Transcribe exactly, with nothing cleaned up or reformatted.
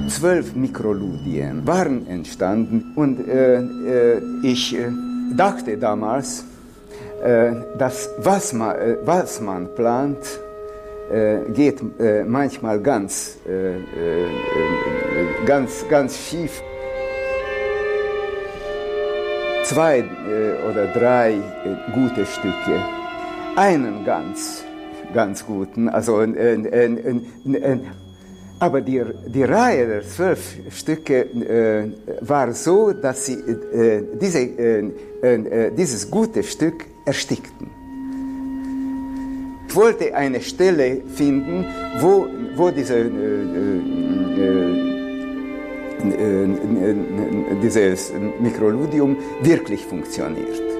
zwölf Mikroludien waren entstanden und äh, äh, ich äh, dachte damals, äh, dass was man, äh, was man plant, äh, geht äh, manchmal ganz, äh, äh, ganz, ganz schief. Zwei äh, oder drei äh, gute Stücke, einen ganz, ganz guten, also äh, äh, äh, äh, aber die, die Reihe der zwölf Stücke äh, war so, dass sie äh, diese, äh, äh, dieses gute Stück erstickten. Ich wollte eine Stelle finden, wo, wo diese, äh, äh, äh, dieses Mikroludium wirklich funktioniert.